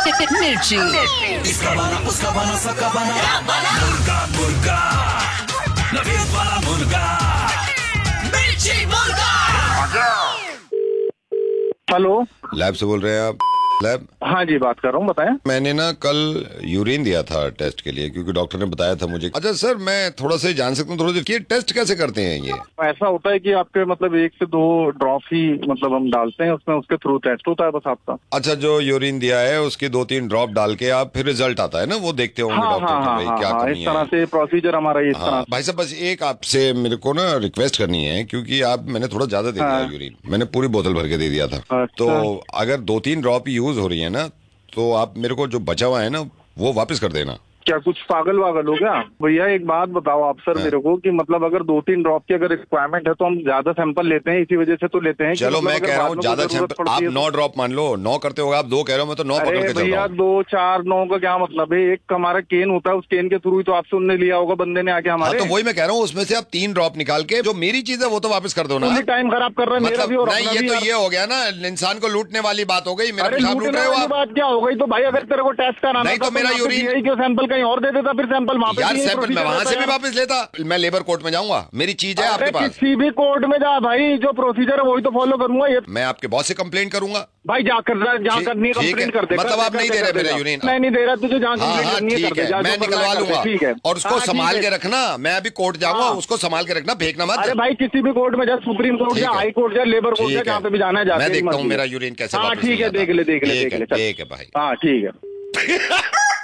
मिर्ची। इसका बना, उसका बना, सबका बना, मुर्गा मुर्गा, नवीद वाला मुर्गा, मिर्ची मुर्गा। हेलो, लैब से बोल रहे हैं आप? लैब? हाँ जी, बात कर रहा हूँ, बताएं। मैंने ना कल यूरिन दिया था टेस्ट के लिए, क्योंकि डॉक्टर ने बताया था मुझे। अच्छा सर, मैं थोड़ा सा जान सकता हूँ थोड़ा सा, ये टेस्ट कैसे करते हैं ये? ऐसा होता है कि आपके मतलब 1 से 2 ड्रॉप ही मतलब हम डालते हैं उसमें, उसके थ्रू टेस्ट होता है बस आपका। अच्छा, जो यूरिन दिया है उसकी 2-3 ड्रॉप डाल के आप फिर रिजल्ट आता है ना, वो देखते होंगे डॉक्टर कि भाई क्या कमी है। इस तरह से प्रोसीजर हमारा इस तरह। भाई साहब, बस एक आपसे मेरे को ना रिक्वेस्ट करनी है, क्योंकि मैंने थोड़ा ज्यादा दे दिया यूरिन, मैंने पूरी बोतल भर के दे दिया था। तो अगर 2-3 ड्रॉप यूज हो रही है ना, तो आप मेरे को जो बचा हुआ है ना वो वापस कर देना। क्या कुछ पागल वागल हो गया भैया? एक बात बताओ आप सर मेरे को कि मतलब अगर 2-3 ड्रॉप की अगर रिक्वायरमेंट है तो हम ज्यादा सैंपल लेते हैं, इसी वजह से तो लेते हैं। चलो मैं कह रहा हूँ ज्यादा सैंपल, आप 9 ड्रॉप मान लो, 9 करते होगा आप, 2 कह रहे हो, मैं तो 9 पकड़ के चल रहा हूँ। 2, 4, 9 का क्या मतलब है? एक हमारा केन होता है, उस केन के थ्रू ही तो आपसे उनने लिया होगा बंदे ने आके हमारे। तो वही मैं कह रहा हूँ, उसमें से आप 3 ड्रॉप निकाल के जो मेरी चीज है वो तो वापस कर दो ना। टाइम खराब कर रहे हैं मेरा भी और नहीं, ये तो ये हो गया ना, इंसान को लूटने वाली बात हो गई। मेरा पेशाब लूट रहे हो आप। बात क्या हो गई? तो भाई अगर तेरे को टेस्ट कराना नहीं तो मेरा यूरिन क्यों सैंपल कहीं और दे देता, फिर सैंपल वहाँ पे यार सैंपल मैं वहाँ से भी वापस लेता। मैं लेबर कोर्ट में जाऊंगा, मेरी चीज है आपके पास। किसी भी कोर्ट में जा भाई, जो प्रोसीजर है वही तो फॉलो करूंगा। ये मैं आपके बॉस से कंप्लेंट करूंगा भाई, जाकर नहीं कंप्लेंट कर दे। मतलब आप नहीं दे रहे मेरा यूरिन? मैं नहीं दे रहा तुझे, जहाँ कंप्लेंट करनी है कर दे, मैं निकलवा लूंगा। ठीक है, और उसको संभाल के रखना। मैं अभी कोर्ट जाऊंगा, उसको संभाल के रखना, फेंकना मत। अरे भाई किसी भी कोर्ट में जा, सुप्रीम कोर्ट जा, हाई कोर्ट जा, लेबर कोर्ट जा, जहाँ पे भी जाना है मैं देखता हूँ मेरा यूरिन कैसे। हाँ ठीक है, देख ले ठीक है भाई। हाँ ठीक है।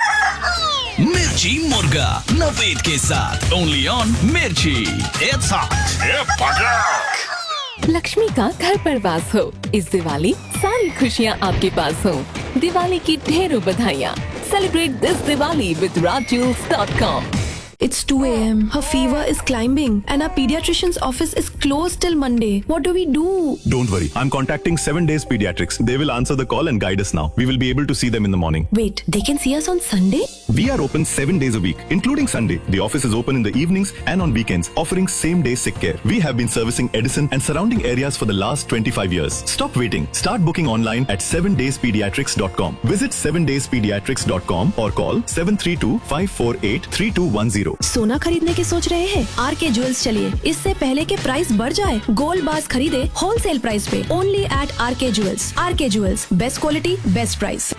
मिर्ची मुर्गा नवीद के साथ ओनली ऑन मिर्ची। It's hot. लक्ष्मी का घर पर वास हो, इस दिवाली सारी खुशियाँ आपके पास हो। दिवाली की ढेरों बधाइयाँ। Celebrate this Diwali with RajJewels.com. It's 2 a.m. Her fever is climbing and our pediatrician's office is closed till Monday. What do we do? Don't worry. I'm contacting 7 Days Pediatrics. They will answer the call and guide us now. We will be able to see them in the morning. Wait, they can see us on Sunday? We are open 7 days a week, including Sunday. The office is open in the evenings and on weekends, offering same-day sick care. We have been servicing Edison and surrounding areas for the last 25 years. Stop waiting. Start booking online at 7dayspediatrics.com. Visit 7dayspediatrics.com or call 732-548-3210. सोना खरीदने की सोच रहे हैं? R K jewels चलिए, इससे पहले के प्राइस बढ़ जाए, गोल्ड बार्स खरीदे होलसेल प्राइस पे, only eight R K jewels. R K jewels, best quality best price.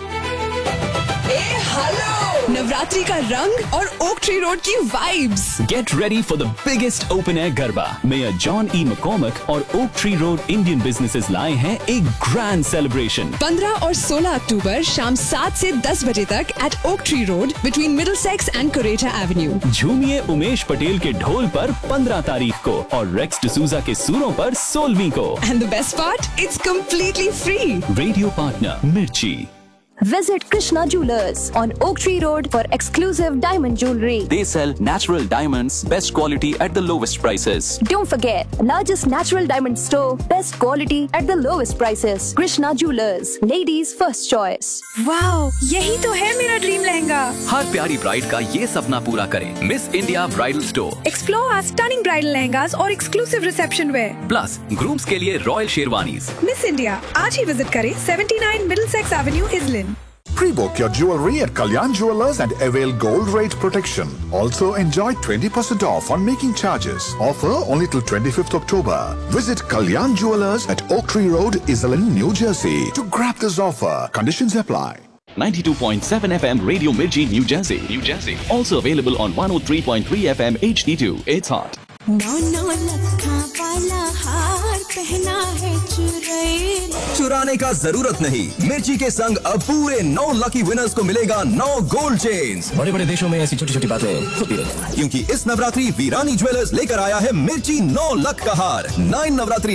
Navratri का रंग और ओक ट्री रोड की vibes. Get ready for the biggest open air garba. Mayor John E McCormack और oak tree road Indian businesses लाए हैं एक grand celebration. 15 और 16 अक्टूबर शाम 7 से 10 बजे तक eight oak tree road between Middlesex and कुरेटा Avenue. झूमिए Umesh Patel के ढोल पर 15 तारीख को और रेक्स डिसूजा के सुरों पर 16वीं को। And the best part, it's completely free. Radio partner मिर्ची। Visit Krishna Jewelers on Oak Tree Road for exclusive diamond jewelry. They sell natural diamonds, best quality at the lowest prices. Don't forget, largest natural diamond store, best quality at the lowest prices. Krishna Jewelers, ladies first choice. Wow, यही तो है मेरा dream lehenga. हर प्यारी bride का ये सपना पूरा करें। Miss India bridal store. Explore our stunning bridal lehengas और exclusive reception wear. Plus grooms के लिए रॉयल शेरवानीज। मिस इंडिया आज ही विजिट करें 79 Middlesex Avenue, Islin. Pre-book your jewelry at Kalyan Jewelers and avail gold rate protection. Also enjoy 20% off on making charges. Offer only till 25th October. Visit Kalyan Jewelers at Oak Tree Road, Islin, New Jersey to grab this offer. Conditions apply. 92.7 FM Radio Mirchi, New Jersey. Also available on 103.3 FM HD2. It's hot. 9 लखा वाला हार पहना है चुराने का जरूरत नहीं। मिर्ची के संग अब पूरे 9 लकी विनर्स को मिलेगा 9 गोल्ड चेन्स। बड़े बड़े देशों में ऐसी छोटी छोटी बातें होती रहती हैं। क्योंकि इस नवरात्रि वीरानी ज्वेलर्स लेकर आया है मिर्ची 9 लख का हार। 9 नवरात्रि